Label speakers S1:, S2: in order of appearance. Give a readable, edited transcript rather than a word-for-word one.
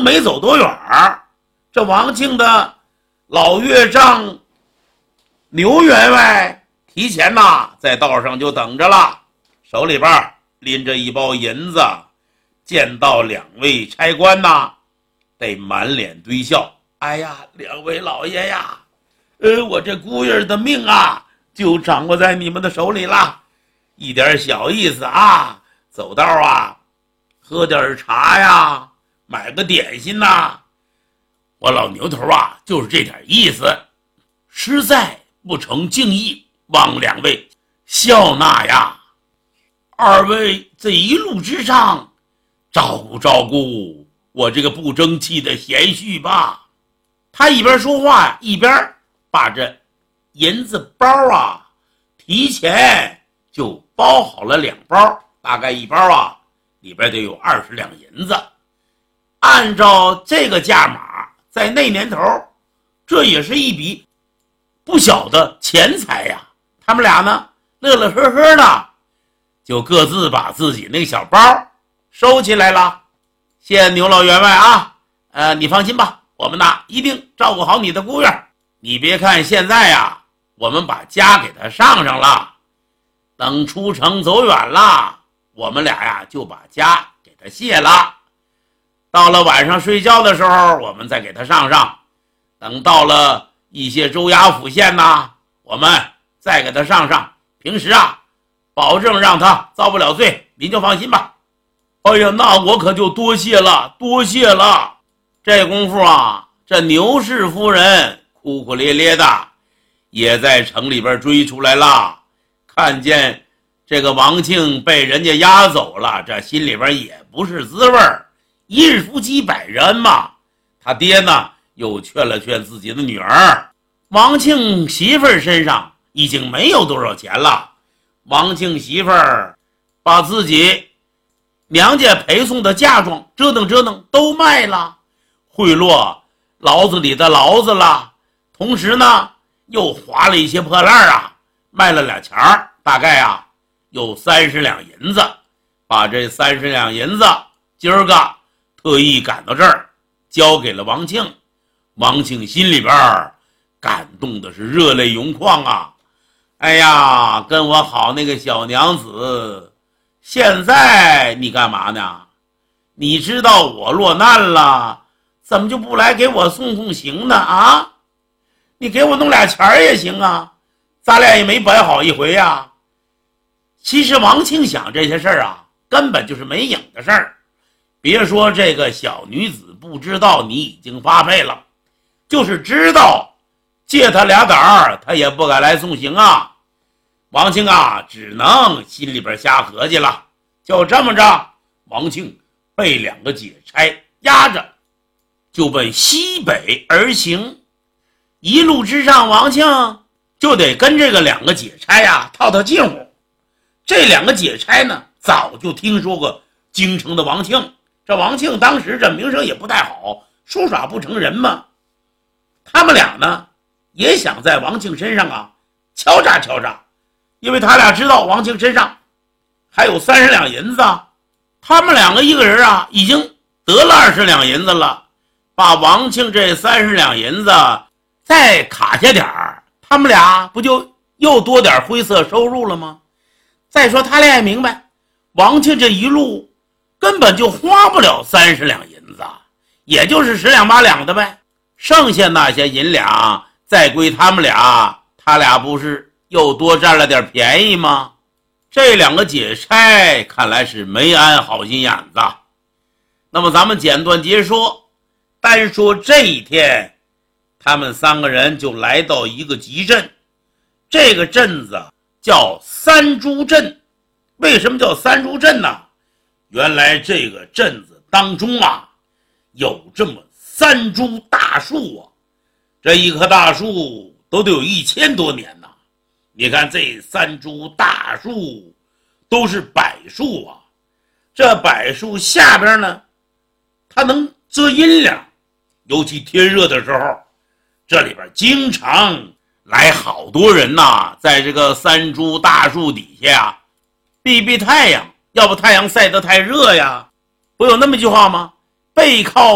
S1: 没走多远，这王庆的老岳丈牛员外提前在道上就等着了，手里边拎着一包银子，见到两位差官得满脸堆笑。哎呀，两位老爷呀，我这姑爷的命就掌握在你们的手里了，一点小意思走道喝点茶呀，买个点心我老牛头就是这点意思，实在不成敬意，望两位笑纳呀。二位这一路之上照顾我这个不争气的贤婿吧。他一边说话一边把这银子包提前就包好了2包，大概一包里边得有20两银子。按照这个价码，在那年头这也是一笔不小的钱财呀。他们俩呢乐乐呵呵的就各自把自己那个小包收起来了。谢谢牛老员外你放心吧，我们一定照顾好你的姑爷。你别看现在我们把家给他上了，等出城走远了，我们俩就把家给他卸了。到了晚上睡觉的时候，我们再给他上。等到了一些州衙府县我们再给他上。平时保证让他遭不了罪，您就放心吧。哎呀，那我可就多谢了。这功夫这牛氏夫人哭哭咧咧的也在城里边追出来了，看见这个王庆被人家押走了，这心里边也不是滋味。一日夫妻百日恩嘛。他爹呢又劝了劝自己的女儿，王庆媳妇儿身上已经没有多少钱了，王庆媳妇儿把自己娘家陪送的嫁妆折腾都卖了，贿赂牢子里的牢子了，同时呢又划了一些破烂卖了俩钱儿，大概有30两银子。把这30两银子今儿个特意赶到这儿交给了王庆。王庆心里边感动的是热泪盈眶哎呀，跟我好那个小娘子，现在你干嘛呢？你知道我落难了，怎么就不来给我送行呢你给我弄俩钱也行咱俩也没摆好一回其实王庆想这些事儿根本就是没影的事儿。别说这个小女子不知道你已经发配了，就是知道借他俩胆儿，他也不敢来送行王庆只能心里边瞎合计了。就这么着，王庆被2个解差押着就奔西北而行。一路之上，王庆就得跟这个2个解差套近乎。这2个解差呢早就听说过京城的王庆，这王庆当时这名声也不太好，说耍不成人嘛。他们俩呢也想在王庆身上敲诈，因为他俩知道王庆身上还有30两银子他们2个一个人已经得了20两银子了，把王庆这30两银子再卡下点儿，他们俩不就又多点灰色收入了吗？再说他俩也明白，王庆这一路根本就花不了30两银子，也就是10两8两的呗，剩下那些银两再归他们俩，他俩不是又多占了点便宜吗？这2个解差看来是没安好心眼子。那么咱们简短截说，单说这一天，他们3个人就来到一个集镇，这个镇子叫三珠镇。为什么叫三珠镇呢？原来这个镇子当中有这么3株大树这一棵大树都得有1000多年你看这3株大树都是柏树这柏树下边呢它能遮阴凉，尤其天热的时候，这里边经常来好多人在这个3株大树底下避太阳，要不太阳晒得太热不有那么一句话吗？背靠